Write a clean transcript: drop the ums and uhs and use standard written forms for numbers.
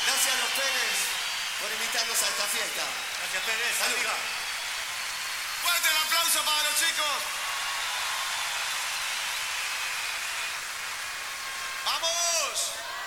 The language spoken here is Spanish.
Gracias a los Pérez por invitarnos a esta fiesta. Gracias, Pérez. Salud. Amiga. Fuerte el aplauso para los chicos. ¡Vamos!